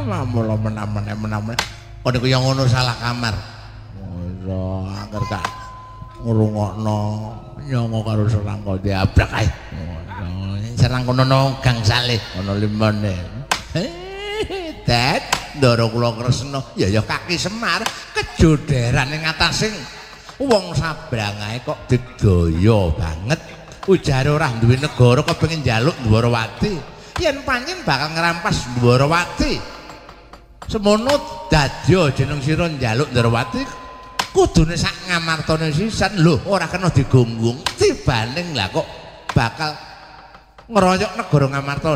Mula menamene. Kok niku yang ngono salah kamar. Ora angger gak ngrungokno nyongo karo serang kok diabrak ae. Serang kono no gangsale ana limane. Dad, ndara kula kresna ya kaki Semar kejoderan ing atasing wong sabrangae kok digaya banget. Ujare ora duwe negara kepengin njaluk Dwarawati. Yen pancen bakal ngrampas Dwarawati. Semono dadya jeneng sira njaluk Dwarawati kudune sak ngamartane sisan lho ora kena digunggung. Tibaning lah kok bakal ngeroyok negara Ngamarta